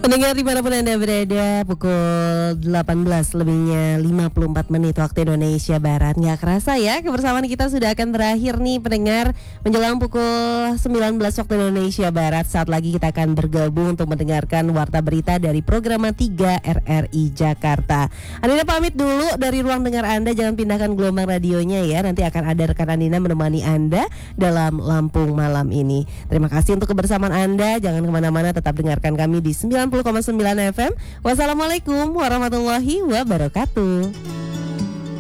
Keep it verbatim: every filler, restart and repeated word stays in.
Pendengar dimanapun Anda berada, pukul delapan belas lebihnya lima puluh empat menit waktu Indonesia Barat. Nggak kerasa ya, kebersamaan kita sudah akan berakhir nih pendengar. Menjelang pukul sembilan belas waktu Indonesia Barat, saat lagi kita akan bergabung untuk mendengarkan Warta Berita dari Program tiga R R I Jakarta. Andina pamit dulu dari ruang dengar Anda, jangan pindahkan gelombang radionya ya. Nanti akan ada rekan Andina menemani Anda dalam Lampung Malam ini. Terima kasih untuk kebersamaan Anda, jangan kemana-mana, tetap dengarkan kami di sembilan puluh koma sembilan F M. Wassalamualaikum warahmatullahi wabarakatuh.